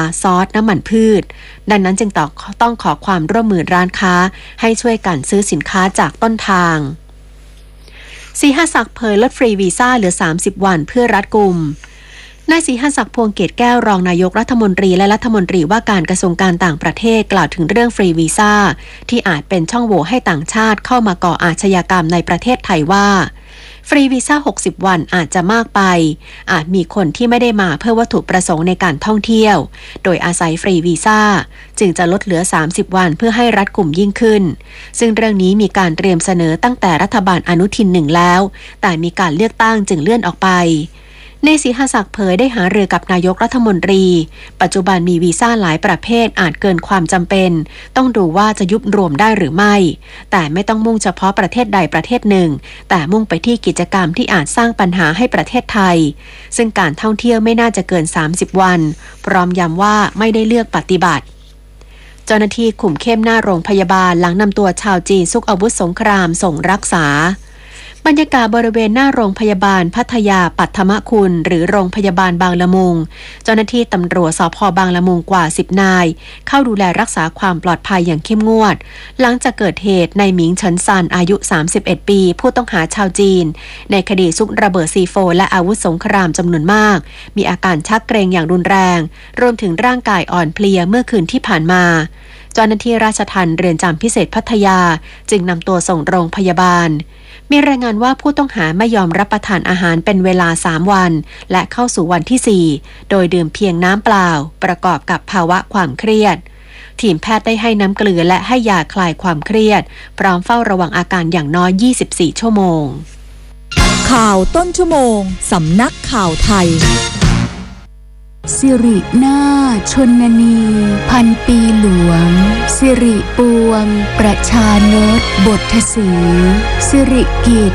ซอสน้ำมันพืชดังนั้นจึงต้องขอความร่วมมือร้านค้าให้ช่วยกันซื้อสินค้าจากต้นทางศรีหศักดิ์เผยลดฟรีวีซ่าเหลือ30วันเพื่อรัดกุมนายศรีหศักดิ์พวงเกตแก้วรองนายกรัฐมนตรีและรัฐมนตรีว่าการกระทรวงการต่างประเทศกล่าวถึงเรื่องฟรีวีซ่าที่อาจเป็นช่องโหว่ให้ต่างชาติเข้ามาก่ออาชญากรรมในประเทศไทยว่าฟรีวีซ่า60วันอาจจะมากไปอาจมีคนที่ไม่ได้มาเพื่อวัตถุประสงค์ในการท่องเที่ยวโดยอาศัยฟรีวีซ่าจึงจะลดเหลือ30วันเพื่อให้รัดกุมยิ่งขึ้นซึ่งเรื่องนี้มีการเตรียมเสนอตั้งแต่รัฐบาลอนุทิน1แล้วแต่มีการเลือกตั้งจึงเลื่อนออกไปในศรีหศักดิ์เผยได้หารือกับนายกรัฐมนตรีปัจจุบันมีวีซ่าหลายประเภทอาจเกินความจำเป็นต้องดูว่าจะยุบรวมได้หรือไม่แต่ไม่ต้องมุ่งเฉพาะประเทศใดประเทศหนึ่งแต่มุ่งไปที่กิจกรรมที่อาจสร้างปัญหาให้ประเทศไทยซึ่งการท่องเที่ยวไม่น่าจะเกิน30วันพร้อมย้ำว่าไม่ได้เลือกปฏิบัติเจ้าหน้าที่คุมเข้มหน้าโรงพยาบาลหลังนำตัวชาวจีนซุกอาวุธสงครามส่งรักษาบรรยากาศบริเวณหน้าโรงพยาบาลพัทยาปัทมคุณหรือโรงพยาบาลบางละมุงเจ้าหน้าที่ตำรวจสภ.บางละมุงกว่า10นายเข้าดูแลรักษาความปลอดภัยอย่างเข้มงวดหลังจากเกิดเหตุนายหมิงเฉินซานอายุ31ปีผู้ต้องหาชาวจีนในคดีซุกระเบิดซีโฟและอาวุธสงครามจำนวนมากมีอาการชักเกร็งอย่างรุนแรงรวมถึงร่างกายอ่อนเพลียเมื่อคืนที่ผ่านมาเจ้าหน้าที่ราชทัณฑ์เรือนจำพิเศษพัทยาจึงนำตัวส่งโรงพยาบาลมีรายงานว่าผู้ต้องหาไม่ยอมรับประทานอาหารเป็นเวลา3วันและเข้าสู่วันที่4โดยดื่มเพียงน้ำเปล่าประกอบกับภาวะความเครียดทีมแพทย์ได้ให้น้ำเกลือและให้ยาคลายความเครียดพร้อมเฝ้าระวังอาการอย่างน้อย24ชั่วโมงข่าวต้นชั่วโมงสำนักข่าวไทยสิรินาถชนนีพันปีหลวงสิริปวงประชานตบทสีสิริกิจ